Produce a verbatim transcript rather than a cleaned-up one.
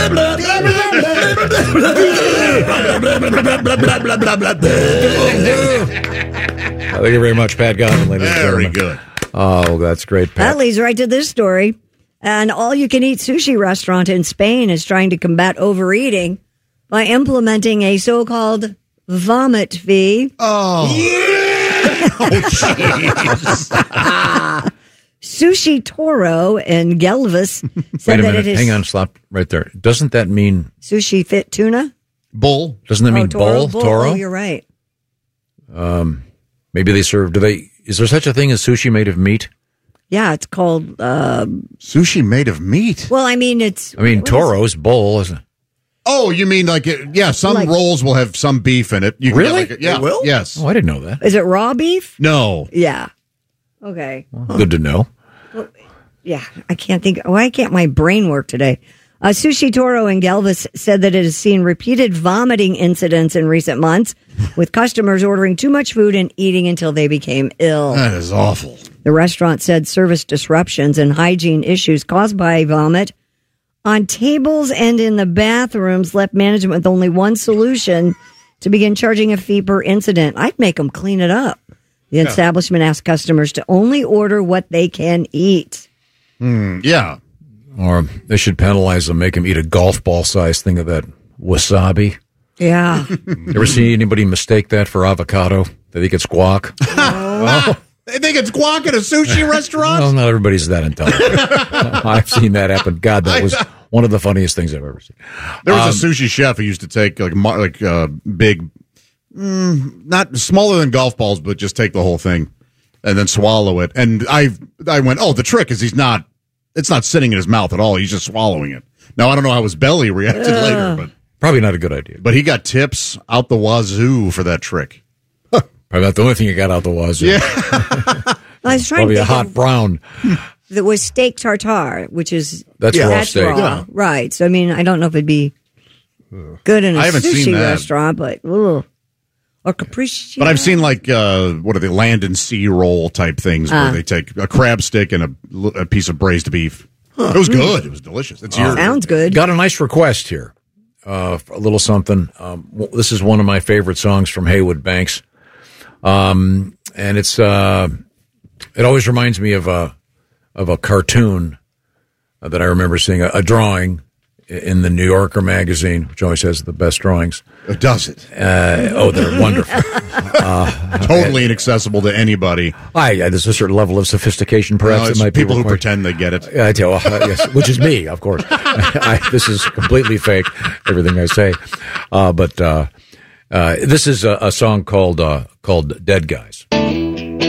Thank you very much, Pat Godwin, ladies and Very gentlemen. good. Oh, that's great, Pat. That leads right to this story. An all-you-can-eat sushi restaurant in Spain is trying to combat overeating by implementing a so-called vomit fee. Oh. Oh, jeez. Sushi Toro in Gelvis said Wait a that minute. it is Hang on, stop right there. Doesn't that mean sushi fit tuna? Bull. Doesn't that mean oh, toro, bull? bull. Toro? Oh, you're right. Um, maybe they serve. Do they? Is there such a thing as sushi made of meat? Yeah, it's called. Uh, Sushi made of meat. well, I mean, it's. I mean, what is Toro's bull. Isn't it? Oh, you mean like, it, yeah, some Like- rolls will have some beef in it. You can get Really? Like a, yeah. They will? Yes. Oh, I didn't know that. it? Is it raw beef? No. Yeah. Okay. Good to know. Yeah, I can't think. Why can't my brain work today? Uh, Sushi Toro in Gelvis said that it has seen repeated vomiting incidents in recent months, with customers ordering too much food and eating until they became ill. That is awful. The restaurant said service disruptions and hygiene issues caused by vomit on tables and in the bathrooms left management with only one solution: to begin charging a fee per incident. I'd make them clean it up. The Yeah. establishment asked customers to only order what they can eat. Mm, yeah. Or they should penalize them, make them eat a golf ball size thing of that wasabi. Yeah. You ever see anybody mistake that for avocado? They think it's guac. Oh. They think it's guac at a sushi restaurant? Well, not everybody's that intelligent. I've seen that happen. God, that was one of the funniest things I've ever seen. There was Um, a sushi chef who used to take like mo- like uh, big, mm, not smaller than golf balls, but just take the whole thing and then swallow it. And I I went, oh, the trick is he's not, it's not sitting in his mouth at all. He's just swallowing it. Now, I don't know how his belly reacted Uh. later, but Probably not a good idea. but he got tips out the wazoo for that trick. Probably not the only thing you got out the wazoo. Yeah. I was trying Probably to a think hot of, brown. that was steak tartare, which is That's raw that's steak. raw. Yeah. Right. So I mean, I don't know if it'd be good in a I haven't sushi seen that. restaurant, but ugh. Or capriccio. But I've seen like, uh, what are they, land and sea roll type things where Ah. they take a crab stick and a, a piece of braised beef. It was good. It was delicious. It's your, Sounds good. Got a nice request here. Uh, for a little something. Um, w- this is one of my favorite songs from Haywood Banks. Um, and it's, uh, it always reminds me of a, of a cartoon uh, that I remember seeing, a, a drawing in the New Yorker magazine, which always has the best drawings. It does it. Uh, oh, they're wonderful. Uh, Totally inaccessible to anybody. I, I, there's a certain level of sophistication, perhaps, No, that it's might be people who required. pretend they get it. Yeah, I tell, uh, yes, which is me, of course. I, this is completely fake, everything I say. Uh, but uh, uh, this is a, a song called uh, called "Dead Guys."